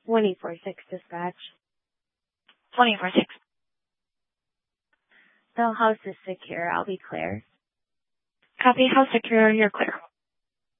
24-6 dispatch. 24-6. The house is secure. I'll be clear. Copy. House secure. You're clear.